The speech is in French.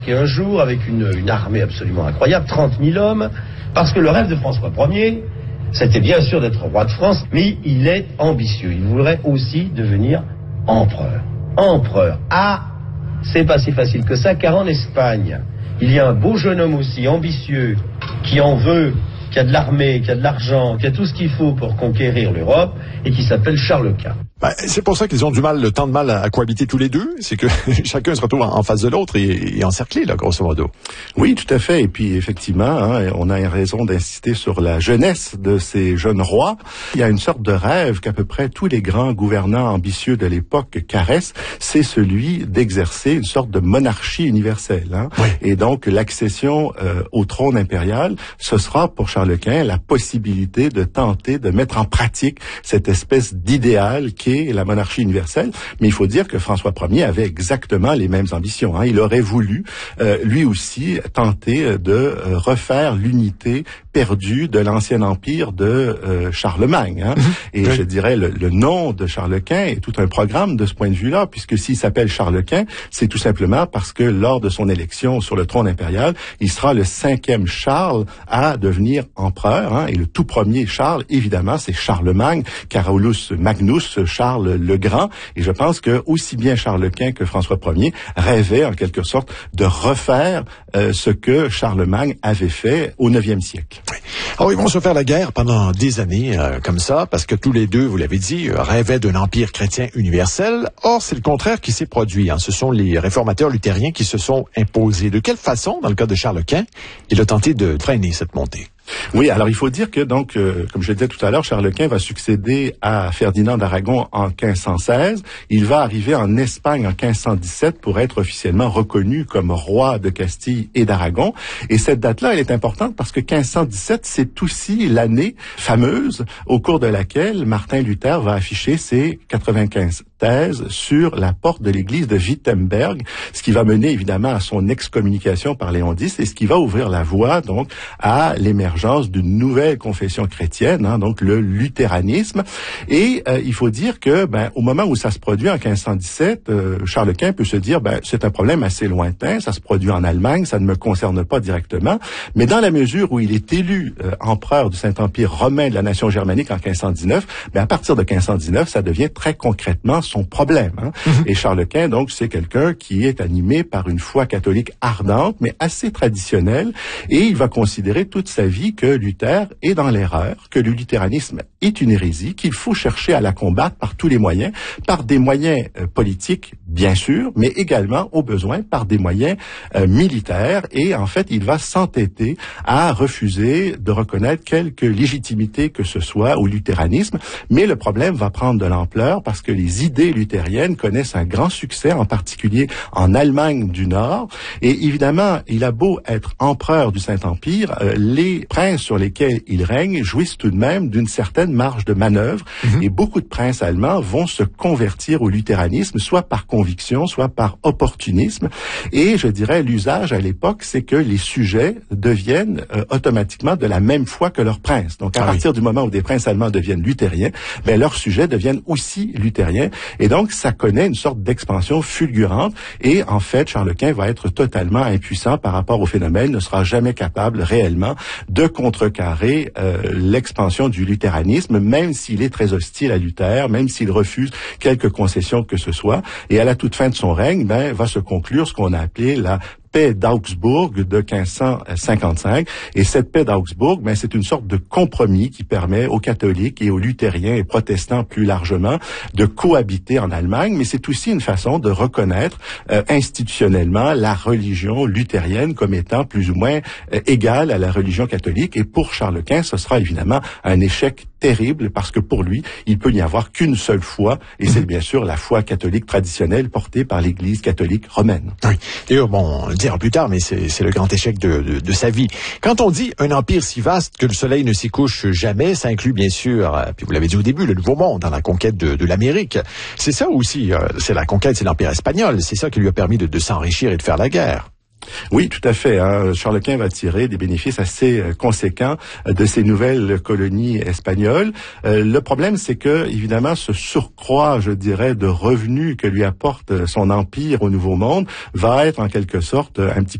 Et un jour, avec une armée absolument incroyable, 30 000 hommes, parce que le rêve de François Ier, c'était bien sûr d'être roi de France, mais il est ambitieux. Il voudrait aussi devenir empereur. Empereur. Ah, c'est pas si facile que ça, car en Espagne, il y a un beau jeune homme aussi ambitieux, qui en veut, qui a de l'armée, qui a de l'argent, qui a tout ce qu'il faut pour conquérir l'Europe, et qui s'appelle Charles Quint. C'est pour ça qu'ils ont le temps de mal à cohabiter tous les deux. C'est que chacun se retrouve en face de l'autre et encerclé, là, grosso modo. Oui, tout à fait. Et puis, effectivement, on a raison d'insister sur la jeunesse de ces jeunes rois. Il y a une sorte de rêve qu'à peu près tous les grands gouvernants ambitieux de l'époque caressent. C'est celui d'exercer une sorte de monarchie universelle. Oui. Et donc, l'accession au trône impérial, ce sera pour Charles Quint la possibilité de tenter de mettre en pratique cette espèce d'idéal qui est la monarchie universelle. Mais il faut dire que François Ier avait exactement les mêmes ambitions. Il aurait voulu, lui aussi, tenter de refaire l'unité perdue de l'ancien empire de Charlemagne. Et je dirais, le nom de Charles Quint est tout un programme de ce point de vue-là, puisque s'il s'appelle Charles Quint, c'est tout simplement parce que lors de son élection sur le trône impérial, il sera le 5e Charles à devenir empereur. Et le tout premier Charles, évidemment, c'est Charlemagne, Carolus Magnus, Charles le Grand. Et je pense que aussi bien Charles Quint que François Ier rêvaient en quelque sorte de refaire ce que Charlemagne avait fait au 9e siècle. Oui. Alors, ils vont se faire la guerre pendant des années comme ça, parce que tous les deux, vous l'avez dit, rêvaient d'un empire chrétien universel. Or, c'est le contraire qui s'est produit. Ce sont les réformateurs luthériens qui se sont imposés. De quelle façon, dans le cas de Charles Quint, il a tenté de freiner cette montée? Oui, alors il faut dire que donc, comme je le disais tout à l'heure, Charles Quint va succéder à Ferdinand d'Aragon en 1516. Il va arriver en Espagne en 1517 pour être officiellement reconnu comme roi de Castille et d'Aragon. Et cette date-là, elle est importante parce que 1517, c'est aussi l'année fameuse au cours de laquelle Martin Luther va afficher ses 95 thèses sur la porte de l'église de Wittenberg, ce qui va mener évidemment à son excommunication par Léon X et ce qui va ouvrir la voie donc à l'émergence d'une nouvelle confession chrétienne, donc le luthéranisme. Et il faut dire que au moment où ça se produit en 1517, Charles Quint peut se dire c'est un problème assez lointain, ça se produit en Allemagne, ça ne me concerne pas directement, mais dans la mesure où il est élu empereur du Saint-Empire romain de la nation germanique en 1519, à partir de 1519, ça devient très concrètement son problème. Et Charles Quint, donc, c'est quelqu'un qui est animé par une foi catholique ardente, mais assez traditionnelle, et il va considérer toute sa vie que Luther est dans l'erreur, que le luthéranisme est une hérésie, qu'il faut chercher à la combattre par tous les moyens, par des moyens politiques, bien sûr, mais également, au besoin, par des moyens militaires, et en fait, il va s'entêter à refuser de reconnaître quelque légitimité que ce soit au luthéranisme, mais le problème va prendre de l'ampleur parce que les idées luthériennes connaissent un grand succès, en particulier en Allemagne du Nord. Et évidemment, il a beau être empereur du Saint-Empire, les princes sur lesquels il règne jouissent tout de même d'une certaine marge de manœuvre. Et beaucoup de princes allemands vont se convertir au luthéranisme, soit par conviction, soit par opportunisme. Et je dirais, l'usage à l'époque, c'est que les sujets deviennent automatiquement de la même foi que leurs princes. Donc, à partir du moment où des princes allemands deviennent luthériens, leurs sujets deviennent aussi luthériens. Et donc, ça connaît une sorte d'expansion fulgurante. Et en fait, Charles Quint va être totalement impuissant par rapport au phénomène, ne sera jamais capable réellement de contrecarrer l'expansion du luthéranisme, même s'il est très hostile à Luther, même s'il refuse quelques concessions que ce soit. Et à la toute fin de son règne, va se conclure ce qu'on a appelé la paix d'Augsbourg de 1555. Et cette paix d'Augsbourg, c'est une sorte de compromis qui permet aux catholiques et aux luthériens et protestants plus largement de cohabiter en Allemagne, mais c'est aussi une façon de reconnaître institutionnellement la religion luthérienne comme étant plus ou moins égale à la religion catholique. Et pour Charles Quint, ce sera évidemment un échec terrible parce que pour lui, il peut n'y avoir qu'une seule foi, et c'est bien sûr la foi catholique traditionnelle portée par l'Église catholique romaine. Oui. Et on le dira plus tard, mais c'est le grand échec de sa vie. Quand on dit un empire si vaste que le soleil ne s'y couche jamais, ça inclut bien sûr, puis vous l'avez dit au début, le Nouveau Monde, dans la conquête de l'Amérique. C'est ça aussi, c'est la conquête, c'est l'empire espagnol, c'est ça qui lui a permis de s'enrichir et de faire la guerre. Oui, tout à fait. Charles Quint va tirer des bénéfices assez conséquents de ces nouvelles colonies espagnoles. Le problème, c'est que, évidemment, ce surcroît, je dirais, de revenus que lui apporte son empire au Nouveau Monde va être en quelque sorte un petit